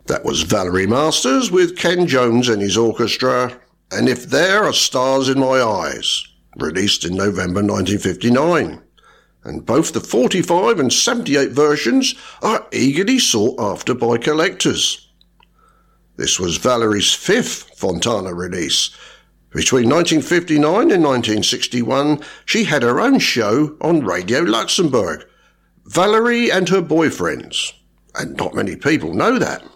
That was Valerie Masters with Ken Jones and his orchestra, and If There Are Stars in My Eyes, released in November 1959. And both the 45 and 78 versions are eagerly sought after by collectors. This was Valerie's fifth Fontana release. Between 1959 and 1961, she had her own show on Radio Luxembourg, Valerie and Her Boyfriends, and not many people know that.